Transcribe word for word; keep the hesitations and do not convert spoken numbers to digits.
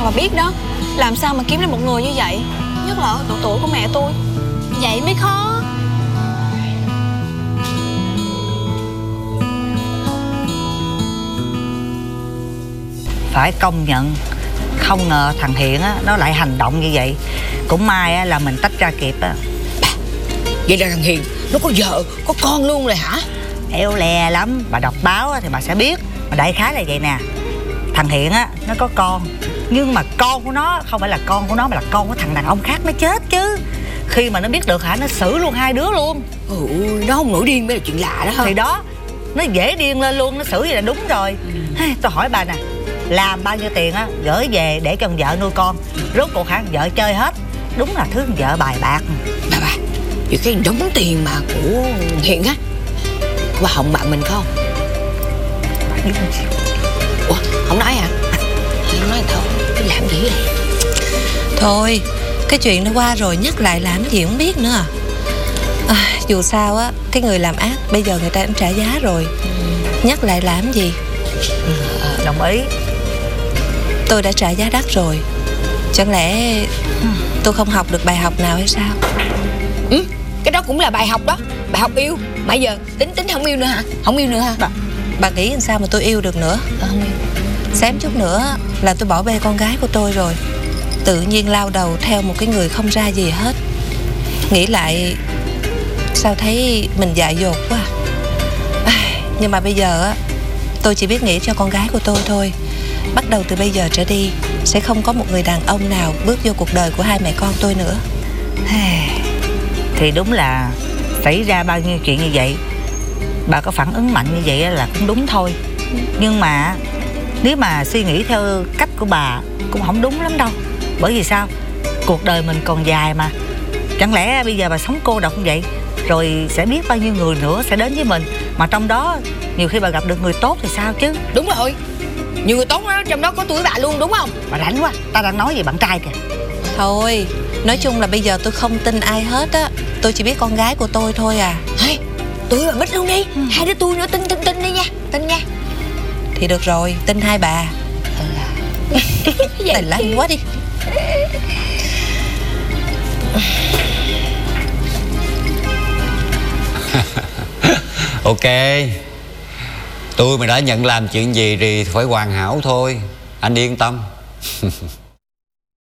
mà biết đó. Làm sao mà kiếm được một người như vậy, nhất là ở độ tuổi của mẹ tôi. Vậy mới khó. Phải công nhận, không ngờ thằng Hiện á nó lại hành động như vậy. Cũng may á là mình tách ra kịp á. Vậy là thằng Hiền nó có vợ có con luôn rồi hả? Éo le lắm. Bà đọc báo á thì bà sẽ biết. Mà đại khái là vậy nè. Thằng Hiện á nó có con, nhưng mà con của nó không phải là con của nó, mà là con của thằng đàn ông khác nó chết chứ. Khi mà nó biết được hả, nó xử luôn hai đứa luôn. Ôi, nó không nổi điên mới là chuyện lạ đó hả? Thì đó, nó dễ điên lên luôn. Nó xử vậy là đúng rồi. ừ. Tôi hỏi bà nè, làm bao nhiêu tiền á gửi về để cho vợ nuôi con, rốt cuộc hả vợ chơi hết. Đúng là thứ vợ bài bạc. Bà bà, vì cái đống tiền mà của Hiền á, bà họng bạn mình không? Ủa, không nói hả? Không nói thôi, cứ làm gì vậy? Thôi, cái chuyện nó qua rồi nhắc lại làm gì không biết nữa à. À, dù sao á, cái người làm ác bây giờ người ta cũng trả giá rồi. ừ. Nhắc lại làm gì. ừ, Đồng ý. Tôi đã trả giá đắt rồi. Chẳng lẽ ừ. tôi không học được bài học nào hay sao? Ừ, cái đó cũng là bài học đó. Bài học yêu. Mà giờ tính tính không yêu nữa hả? Không yêu nữa hả? Bà, bà nghĩ làm sao mà tôi yêu được nữa? À, không yêu. Xém chút nữa là tôi bỏ bê con gái của tôi rồi. Tự nhiên lao đầu theo một cái người không ra gì hết. Nghĩ lại sao thấy mình dại dột quá à. Nhưng mà bây giờ á, tôi chỉ biết nghĩ cho con gái của tôi thôi. Bắt đầu từ bây giờ trở đi sẽ không có một người đàn ông nào bước vô cuộc đời của hai mẹ con tôi nữa. Thì đúng là xảy ra bao nhiêu chuyện như vậy, bà có phản ứng mạnh như vậy là cũng đúng thôi. Nhưng mà nếu mà suy nghĩ theo cách của bà cũng không đúng lắm đâu. Bởi vì sao? Cuộc đời mình còn dài mà. Chẳng lẽ bây giờ bà sống cô độc như vậy, rồi sẽ biết bao nhiêu người nữa sẽ đến với mình, mà trong đó nhiều khi bà gặp được người tốt thì sao chứ? Đúng rồi, nhiều người tốt đó, trong đó có tuổi bà luôn đúng không? Bà rảnh quá, ta đang nói về bạn trai kìa. Thôi, nói chung là bây giờ tôi không tin ai hết á. Tôi chỉ biết con gái của tôi thôi à. Hey, tôi bà Bích luôn đi. ừ. Hai đứa tôi nữa tin tin tin đi nha. Tin nha. Thì được rồi, tin hai bà. ừ. Tài lanh quá đi. Ok, tôi mà đã nhận làm chuyện gì thì phải hoàn hảo thôi. Anh yên tâm.